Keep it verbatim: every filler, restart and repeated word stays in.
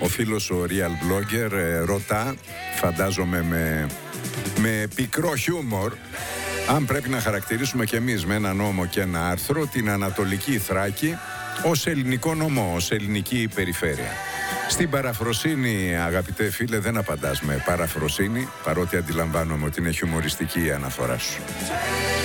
ο φίλος ο Real Blogger ε, ρωτά, φαντάζομαι με, με πικρό χιούμορ, αν πρέπει να χαρακτηρίσουμε κι εμείς με ένα νόμο και ένα άρθρο την Ανατολική Θράκη ως ελληνικό νομό, ως ελληνική περιφέρεια. Στην παραφροσύνη, αγαπητέ φίλε, δεν απαντάς με παραφροσύνη, παρότι αντιλαμβάνομαι ότι είναι χιουμοριστική η αναφορά σου.